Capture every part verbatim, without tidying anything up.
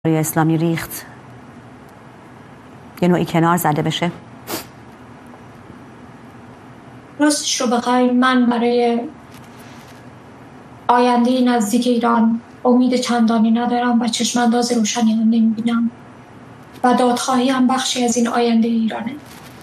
اسلامی ریخت، یه نوعی کنار زده بشه؟ راستش رو بخوای من برای آینده نزدیک ایران امید چندانی ندارم و چشمانداز روشنی هم نمیبینم و دادخواهی هم بخشی از این آینده ایرانه،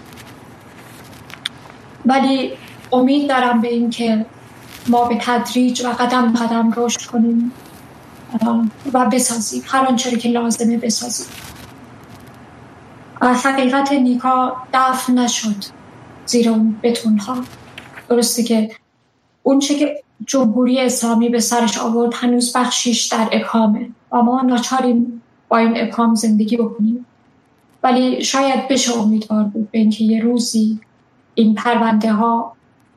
ولی امید دارم به این که ما به تدریج و قدم قدم رشد کنیم و بسازیم هر آنچه که لازمه بسازیم. حقیقت نیکا دفن نشد زیر اون بتونها. درسته که اون چه که جمهوری اسلامی به سرش آورد هنوز بخشیش در ابهامه و ما ناچاریم با این ابهام زندگی بکنیم، ولی شاید بشه امیدوار بود به اینکه یه روزی این پرونده ها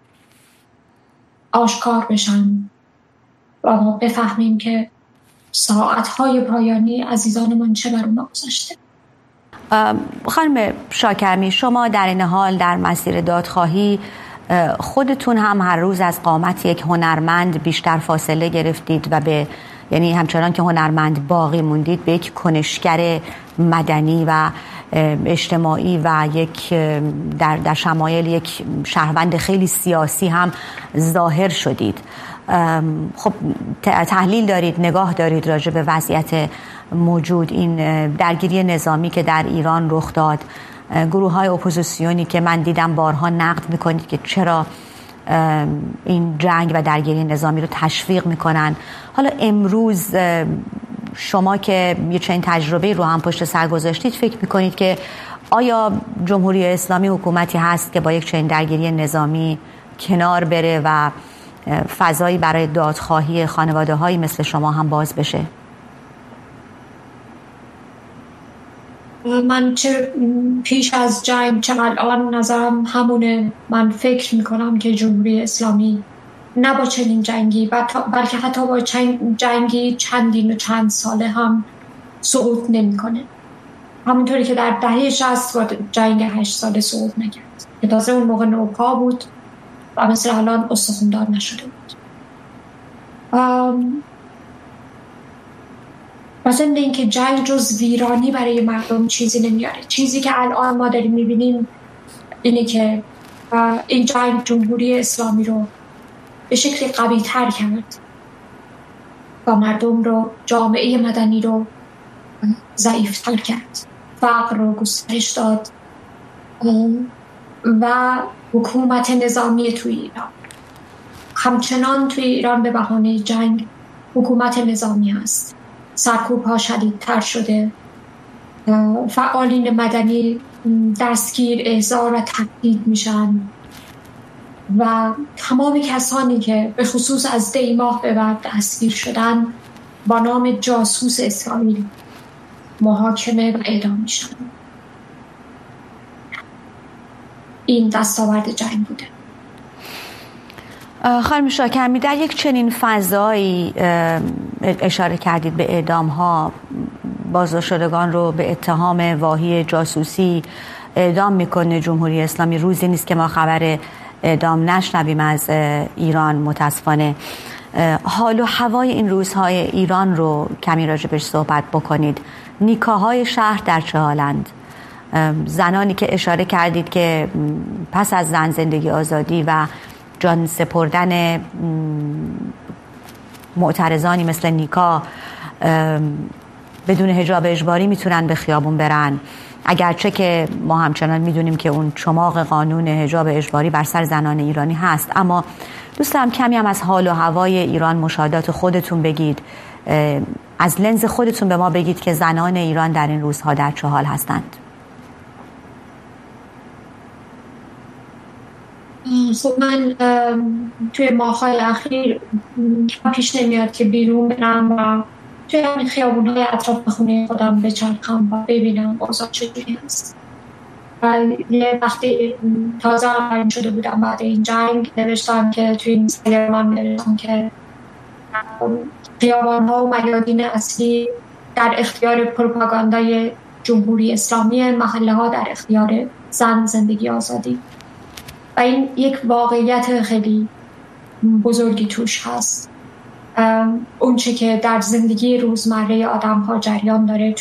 آشکار بشن و ما بفهمیم که ساعتهای پایانی عزیزانمان چه بر اونا گذشته. خانم شاکرمی، شما در این حال در مسیر دادخواهی خودتون هم هر روز از قامت یک هنرمند بیشتر فاصله گرفتید و به یعنی همچنان که هنرمند باقی موندید به یک کنشگر مدنی و اجتماعی و یک در در شمایل یک شهروند خیلی سیاسی هم ظاهر شدید. خب تحلیل دارید، نگاه دارید راجع به وضعیت موجود، این درگیری نظامی که در ایران رخ داد، گروه های اپوزیسیونی که من دیدم بارها نقد میکنید که چرا این جنگ و درگیری نظامی رو تشویق میکنن. حالا امروز شما که یه چنین تجربه رو هم پشت سر گذاشتید، فکر میکنید که آیا جمهوری اسلامی حکومتی هست که با یک چنین درگیری نظامی کنار بره و فضایی برای دادخواهی خانواده هایی مثل شما هم باز بشه؟ من چه پیش از جنگ چه الان نظرم همونه. من فکر میکنم که جمهوری اسلامی نه با چنین جنگی بلکه حتی با جنگی چندین و چند ساله هم صعود نمیکنه، همونطوری که در دهه شصت با جنگ هشت ساله صعود نکرد که تازه اون موقع نوپا بود و مثل الان استخوندار نشده بود. ام... مثلا این که جنگ جز ویرانی برای مردم چیزی نمیاره. چیزی که الان ما داریم میبینیم اینه که این جنگ جمهوری اسلامی رو به شکلی قوی تر کرد و مردم رو، جامعه مدنی رو ضعیف تر کرد، فقر رو گسترش داد و حکومت نظامی توی ایران همچنان توی ایران به بهانه جنگ حکومت نظامی هست. سرکوب ها شدیدتر شده، فعالین مدنی دستگیر، احضار و تبعید میشن و تمام کسانی که به خصوص از دی ماه به بعد دستگیر شدن با نام جاسوس اسرائیل محاکمه و اعدام میشن. این دستاورد جنگ بوده. خانم شاکرمی، در یک چنین فضایی اشاره کردید به اعدام ها، بازداشتشدگان رو به اتهام واهی جاسوسی اعدام میکنه جمهوری اسلامی. روزی نیست که ما خبر اعدام نشنویم از ایران متاسفانه. حال و هوای این روزهای ایران رو کمی راجبش صحبت بکنید. نیکاهای شهر در چه حالند؟ زنانی که اشاره کردید که پس از زن زندگی آزادی و جان سپردن معترضانی مثل نیکا بدون حجاب اجباری میتونن به خیابون برن، اگرچه که ما همچنان میدونیم که اون چماق قانون حجاب اجباری بر سر زنان ایرانی هست. اما دوست دارم کمی هم از حال و هوای ایران، مشاهدات خودتون بگید، از لنز خودتون به ما بگید که زنان ایران در این روزها در چه حال هستند. خب من توی ماه‌های اخیر پیش نمیاد که بیرون برم و توی همین خیابون‌های اطراف خونه خودم بچرخم و ببینم اوضاع چجوری هست. یه وقتی تازه آمدن شده بودم بعد این جنگ، نوشتم که توی اینستاگرام نوشتم که خیابان‌ها و میادین اصلی در اختیار پروپاگاندای جمهوری اسلامی، محله‌ها در اختیار زن زندگی آزادی. و این یک واقعیت خیلی بزرگی توش هست اون چه که در زندگی روزمره آدم ها جریان داره